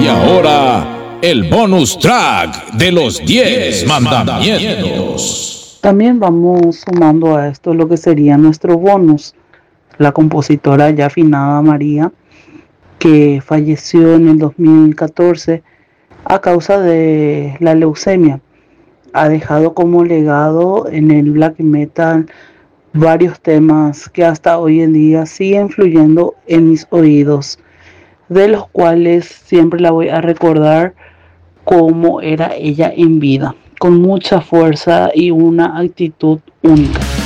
Y ahora, el bonus track de los 10 mandamientos. También vamos sumando a esto lo que sería nuestro bonus. La compositora ya afinada María, que falleció en el 2014 a causa de la leucemia, ha dejado como legado en el black metal varios temas que hasta hoy en día siguen fluyendo en mis oídos, de los cuales siempre la voy a recordar como era ella en vida, con mucha fuerza y una actitud única.